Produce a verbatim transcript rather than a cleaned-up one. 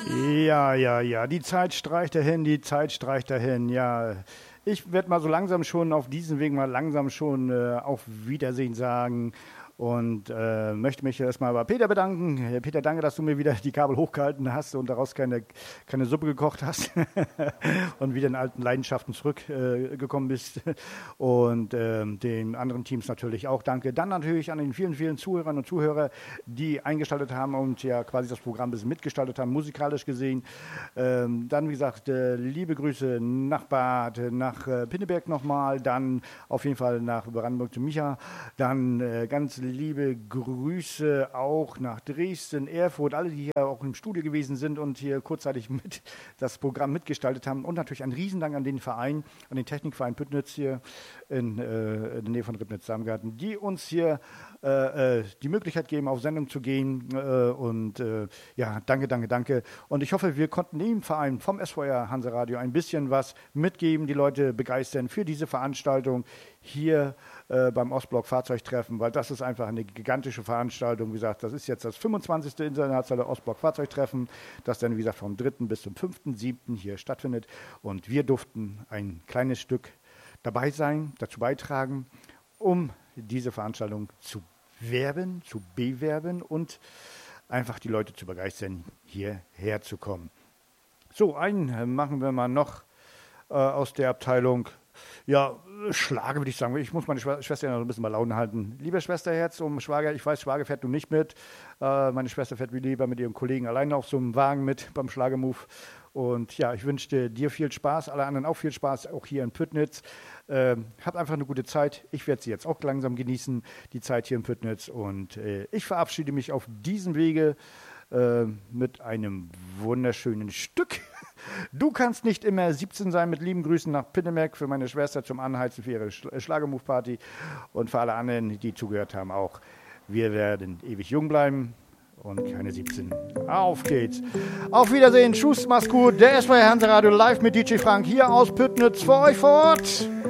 Ja, ja, ja, die Zeit streicht dahin, die Zeit streicht dahin, ja. Ich werde mal so langsam schon auf diesem Weg mal langsam schon äh, auf Wiedersehen sagen und äh, möchte mich erstmal bei Peter bedanken. Peter, danke, dass du mir wieder die Kabel hochgehalten hast und daraus keine, keine Suppe gekocht hast und wieder in alten Leidenschaften zurückgekommen äh, bist. Und äh, den anderen Teams natürlich auch danke. Dann natürlich an den vielen, vielen Zuhörern und Zuhörer, die eingeschaltet haben und ja quasi das Programm ein bisschen mitgestaltet haben, musikalisch gesehen. Ähm, dann, wie gesagt, äh, liebe Grüße nach Bad, nach äh, Pinneberg nochmal, dann auf jeden Fall nach Brandenburg zu Micha, dann äh, ganz liebe Grüße auch nach Dresden, Erfurt, alle, die hier auch im Studio gewesen sind und hier kurzzeitig mit das Programm mitgestaltet haben. Und natürlich ein Riesendank an den Verein, an den Technikverein Püttnitz hier in, äh, in der Nähe von Ribnitz-Samgarten, die uns hier äh, die Möglichkeit geben, auf Sendung zu gehen. Äh, und äh, ja, danke, danke, danke. Und ich hoffe, wir konnten im Verein vom S V R Hanseradio ein bisschen was mitgeben, die Leute begeistern für diese Veranstaltung hier äh, beim Ostblock Fahrzeugtreffen, weil das ist einfach eine gigantische Veranstaltung. Wie gesagt, das ist jetzt das fünfundzwanzigste internationale Ostblock Fahrzeugtreffen, das dann, wie gesagt, vom dritten bis zum fünften siebten hier stattfindet. Und wir durften ein kleines Stück dabei sein, dazu beitragen, um diese Veranstaltung zu werben, zu bewerben und einfach die Leute zu begeistern, hierher zu kommen. So, einen machen wir mal noch äh, aus der Abteilung. Ja, Schlager würde ich sagen. Ich muss meine Schwester ja noch ein bisschen bei Laune halten. Lieber Schwesterherz und Schwager, ich weiß, Schwager fährt du nicht mit. Äh, meine Schwester fährt wie lieber mit ihrem Kollegen alleine auf so einem Wagen mit beim Schlagermove. Und ja, ich wünsche dir viel Spaß, alle anderen auch viel Spaß, auch hier in Püttnitz. Äh, habt einfach eine gute Zeit. Ich werde sie jetzt auch langsam genießen, die Zeit hier in Püttnitz. Und äh, ich verabschiede mich auf diesem Wege äh, mit einem wunderschönen Stück. Du kannst nicht immer siebzehn sein, mit lieben Grüßen nach Pinneberg für meine Schwester zum Anheizen für ihre Schlagermove-Party und für alle anderen, die zugehört haben auch. Wir werden ewig jung bleiben und keine siebzehn. Auf geht's. Auf Wiedersehen. Tschüss, mach's gut. Der S V R Hanseradio live mit D J Frank hier aus Püttnitz für euch vor Ort.